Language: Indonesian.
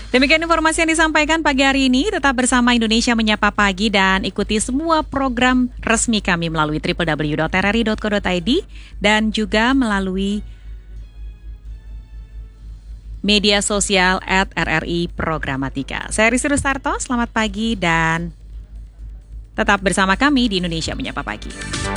Demikian informasi yang disampaikan pagi hari ini. Tetap bersama Indonesia Menyapa Pagi dan ikuti semua program resmi kami melalui www.rri.co.id dan juga melalui media sosial @RRI Programatika. Saya Rizky Rustarto, selamat pagi dan tetap bersama kami di Indonesia Menyapa Pagi.